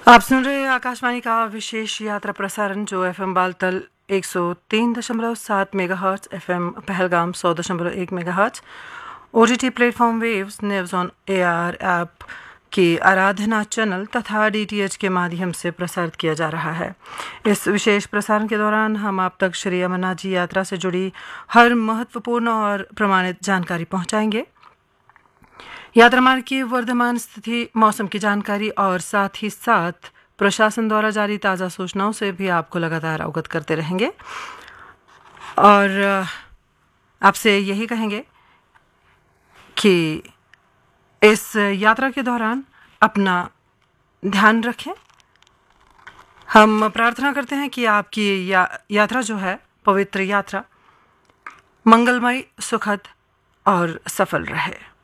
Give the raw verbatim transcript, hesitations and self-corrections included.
आप सुन रहे हैं आकाशवाणी का विशेष यात्रा प्रसारण जो एफएम बालतल एक सौ तीन दशमलव सात मेगाहर्ट्ज, एफएम पहलगाम सौ दशमलव एक megahertz, OTT platform waves, news on AR app की आराधना चैनल तथा डीटीएच के माध्यम से प्रसारित किया जा रहा है। इस विशेष प्रसारण के दौरान हम आप तक श्री अमरनाथ जी यात्रा से जुड़ी हर महत्वपूर्ण और प्रमाणित जानकारी पहुंचाएंगे। यात्रा मार्ग की वर्तमान स्थिति, मौसम की जानकारी और साथ ही साथ प्रशासन द्वारा जारी ताज़ा सूचनाओं से भी आपको लगातार अवगत करते रहेंगे। और आपसे यही कहेंगे कि इस यात्रा के दौरान अपना ध्यान रखें। हम प्रार्थना करते हैं कि आपकी या, यात्रा जो है, पवित्र यात्रा मंगलमय, सुखद और सफल रहे।